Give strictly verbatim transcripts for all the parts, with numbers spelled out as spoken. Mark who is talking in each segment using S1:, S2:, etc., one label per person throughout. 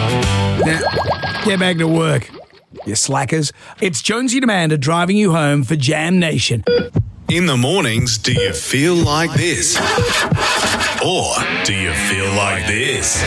S1: Now, get back to work, you slackers. It's Jonesy Demander driving you home for Jam Nation.
S2: In the mornings, do you feel like this? Or do you feel like this?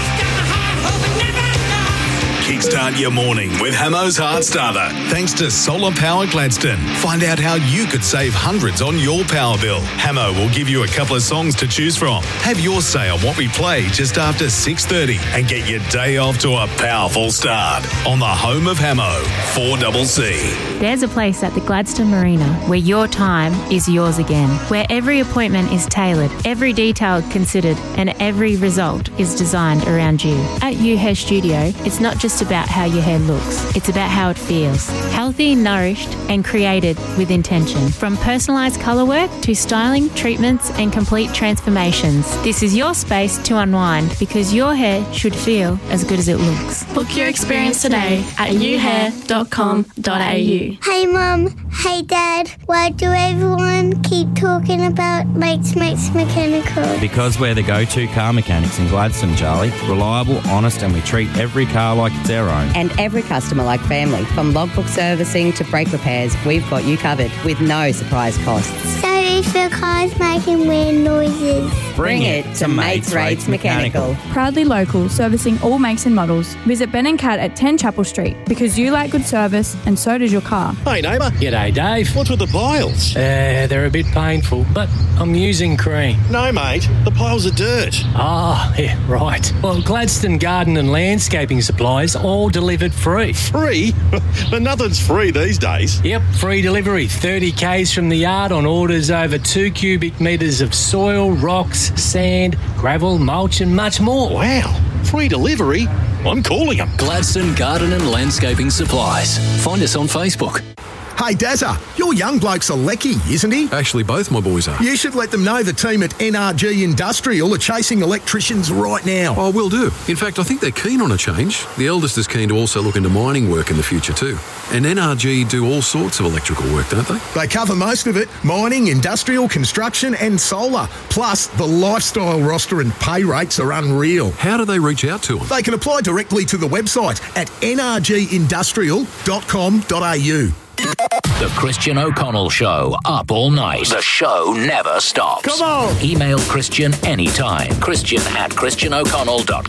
S2: Kickstart your morning with Hamo's Heart Starter. Thanks to Solar Power Gladstone. Find out how you could save hundreds on your power bill. Hamo will give you a couple of songs to choose from. Have your say on what we play just after six thirty and get your day off to a powerful start on the home of Hamo, four C C.
S3: There's a place at the Gladstone Marina where your time is yours again, where every appointment is tailored, every detail considered, and every result is designed around you. At U Hair Studio, it's not just about how your hair looks, it's about how it feels. Healthy, nourished, and created with intention. From personalised colour work to styling, treatments, and complete transformations. This is your space to unwind because your hair should feel as good as it looks.
S4: Book your experience today at u hair dot com dot a u.
S5: Hey Mum, hey Dad, why do everyone keep talking about Mates Mates Mechanical?
S6: Because we're the go-to car mechanics in Gladstone, Charlie. Reliable, honest, and we treat every car like it's our own.
S7: And every customer like family. From logbook servicing to brake repairs, we've got you covered with no surprise costs.
S5: So if your car's making weird noises,
S7: bring it to Mates Rates Mechanical.
S4: Proudly local, servicing all makes and models. Visit Ben and Cat at ten Chapel Street because you like good service and so does your car.
S8: Hey neighbour.
S9: G'day Dave.
S8: What's with the piles?
S9: Uh, they're a bit painful, but I'm using cream.
S8: No mate, the piles are dirt.
S9: Ah, yeah, right. Well, Gladstone Garden and Landscaping Supplies all delivered free.
S8: Free? But nothing's free these days.
S9: Yep, free delivery. thirty kays from the yard on orders over two cubic metres of soil, rocks, sand, gravel, mulch and much more.
S8: Wow, free delivery? I'm calling them.
S10: Gladstone Garden and Landscaping Supplies. Find us on Facebook.
S11: Hey Dazza, your young bloke's a lecky, isn't he?
S12: Actually, both my boys are.
S11: You should let them know the team at N R G Industrial are chasing electricians right now.
S12: Oh, will do. In fact, I think they're keen on a change. The eldest is keen to also look into mining work in the future too. And N R G do all sorts of electrical work, don't they?
S11: They cover most of it. Mining, industrial, construction and solar. Plus, the lifestyle roster and pay rates are unreal.
S12: How do they reach out to them?
S11: They can apply directly to the website at n r g industrial dot com dot a u.
S10: The Christian O'Connell Show, up all night. The show never stops.
S11: Come on!
S10: Email Christian anytime. Christian at christian o'connell dot com.